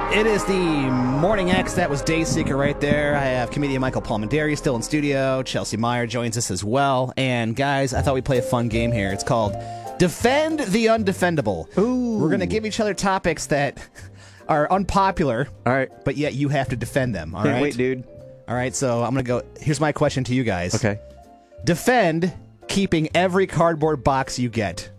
It is the Morning X. That was Dayseeker right there. I have comedian Michael Palminteri still in studio. Chelsea Meyer joins us as well. And guys, I thought we'd play a fun game here. It's called Defend the Undefendable. Ooh. We're going to give each other topics that are unpopular. All right. But yet you have to defend them. All Can't right? wait, dude. All right, so I'm going to go. Here's my question to you guys. Okay. Defend keeping every cardboard box you get.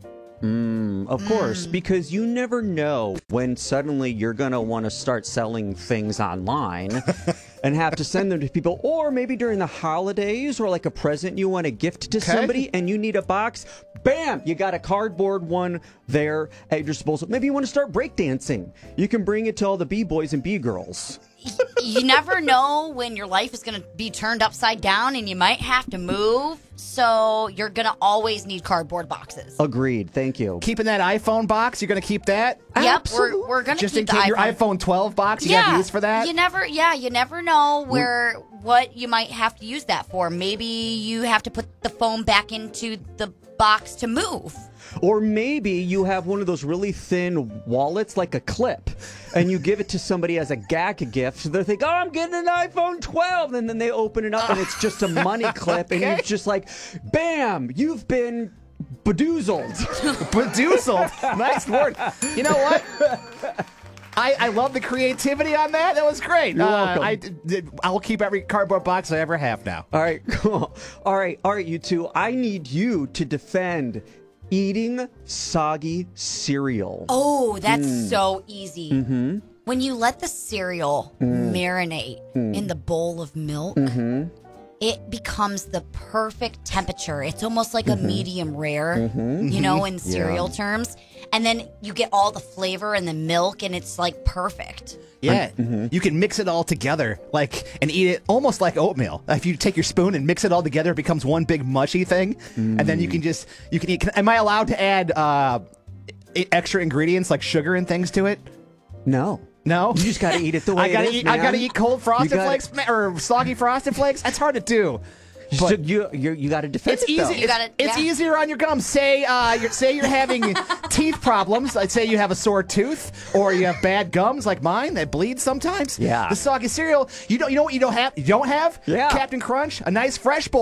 Of course, because you never know when suddenly you're going to want to start selling things online and have to send them to people. Or maybe during the holidays or like a present you want to gift to somebody and you need a box. Bam! You got a cardboard one there at your disposal. Maybe you want to start breakdancing. You can bring it to all the B-boys and B-girls. You never know when your life is going to be turned upside down and you might have to move. So you're going to always need cardboard boxes. Agreed. Thank you. Keeping that iPhone box, you're going to keep that? Yep, we're going to Just keep in the case iPhone. your iPhone 12 box, you have use for that? You never know what you might have to use that for. Maybe you have to put the phone back into the box to move. Or maybe you have one of those really thin wallets, like a clip, and you give it to somebody as a gag gift. So they think, oh, I'm getting an iPhone 12. And then they open it up, and it's just a money clip. And you're just like, bam, you've been bedoozled. Bedoozled. Nice word. You know what? I love the creativity on that. That was great. You're welcome. I'll keep every cardboard box I ever have now. All right, cool. All right, you two. I need you to defend eating soggy cereal. Oh, that's so easy. Mm-hmm. When you let the cereal marinate in the bowl of milk, it becomes the perfect temperature. It's almost like a medium rare, in cereal terms. And then you get all the flavor and the milk, and it's like perfect. Yeah, you can mix it all together, and eat it almost like oatmeal. If you take your spoon and mix it all together, it becomes one big mushy thing, and then you can eat. Am I allowed to add extra ingredients like sugar and things to it? No. No, you just got to eat it the way it is, I gotta eat cold Frosted Flakes or soggy Frosted Flakes. That's hard to do. But you got to defend it's it, easy. though. It's easier on your gums. Say you're having teeth problems. I'd say you have a sore tooth or you have bad gums like mine that bleed sometimes. Yeah. The soggy cereal. You know what you don't have? You don't have Yeah. Captain Crunch, a nice fresh bowl.